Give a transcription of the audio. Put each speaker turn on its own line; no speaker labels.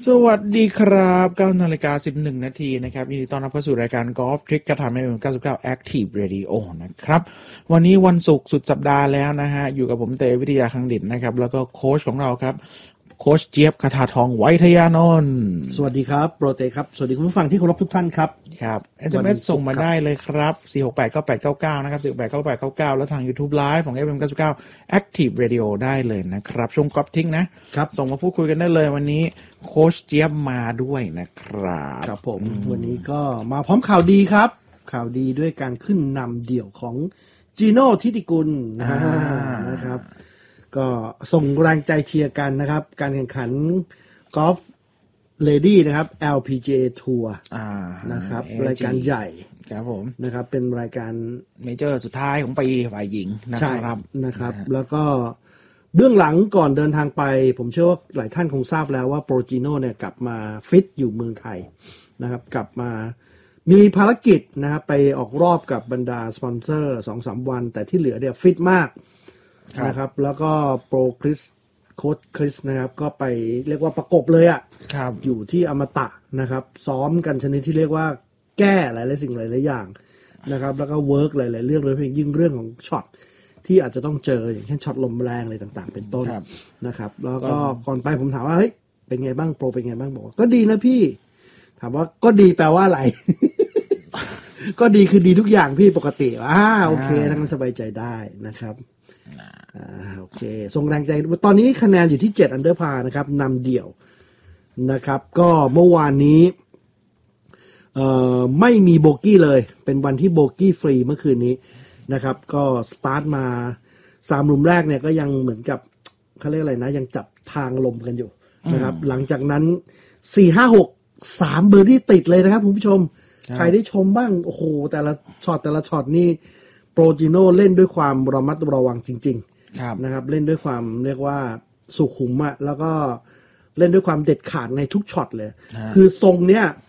สวัสดีครับ9:11 น.นะครับยินดีต้อนรับเข้าสู่รายการกอล์ฟทริคกระทำให้เป็น99 Active Radio นะครับวันนี้วันศุกร์สุดสัปดาห์แล้วนะฮะอยู่กับผมเตวิทยาคังดิษฐ์นะครับแล้วก็โค้ชของเราครับโค้ชเจี๊ยบคทาทองไวทยานนท์
สวัสดีครับโปรเตครับสวัสดีคุณผู้ฟังที่เคารพทุกท่านครับ
ครับ SMS ส่งมาได้เลยครับ4689899นะครับ4689899แล้วทาง YouTube Live ของ FM99 Active Radio ได้เลยนะครับช่วงกอล์ฟทิ้งนะครับส่งมาพูดคุยกันได้เลยวันนี้โค้ชเจี๊ยบมาด้วยนะครับ
ครับผมวันนี้ก็มาพร้อมข่าวดีครับข่าวดีด้วยการขึ้นนำเดี่ยวของจีโน่ทิติกุลนะครับก็ส่งแรงใจเชียร์กันนะครับการแข่งขันกอล์ฟเลดี้นะครับ LPGA ทัวร์นะครับรายการใหญ่
ครับผม
นะครับเป็นรายการ
เมเจอร์สุดท้ายของปีฝ่ายหญิง
นะครับแล้วก็เบื้องหลังก่อนเดินทางไปผมเชื่อว่าหลายท่านคงทราบแล้วว่าโปรจิโน่เนี่ยกลับมาฟิตอยู่เมืองไทยนะครับกลับมามีภารกิจนะครับไปออกรอบกับบรรดาสปอนเซอร์ 2-3 วันแต่ที่เหลือเนี่ยฟิตมากนะครับแล้วก็โปรคริสโค้ชคริสนะครับก็ไปเรียกว่าประกบเลยอ่ะอยู่ที่อมตะนะครับซ้อมกันชนิดที่เรียกว่าแก้หลายๆสิ่งหลายๆอย่างนะครับแล้วก็เวิร์กหลายๆเรื่องเลยยิ่งเรื่องของช็อตที่อาจจะต้องเจออย่างเช่นช็อตลมแรงอะไรต่างๆเป็นต้นนะครับแล้วก็ก่อนไปผมถามว่าเฮ้ยเป็นไงบ้างโปรเป็นไงบ้างบอกก็ดีนะพี่ถามว่าก็ดีแปลว่าอะไร ก็ดีคือดีทุกอย่างพี่ปกติโอเคทั้งสบายใจได้นะครับโอเคส่งแรงใจตอนนี้คะแนนอยู่ที่7อันเดอร์พาร์นะครับนำเดี่ยวนะครับก็เมื่อวานนี้ไม่มีโบกี้เลยเป็นวันที่โบกี้ฟรีเมื่อคืนนี้นะครับก็สตาร์ทมา3หลุมแรกเนี่ยก็ยังเหมือนกับเขาเรียกอะไรนะยังจับทางลมกันอยู่นะครับหลังจากนั้น4 5 6 3เบอร์ดี้ติดเลยนะครับคุณผู้ชมใครได้ชมบ้างโอ้โหแต่ละช็อตนี่โปรจิโน่เล่นด้วยความระมัดระวังจริงๆนะครับเล่นด้วยความเรียกว่าสุขุมอะแล้วก็เล่นด้วยความเด็ดขาดในทุกช็อตเลยคือทรงเนี้ย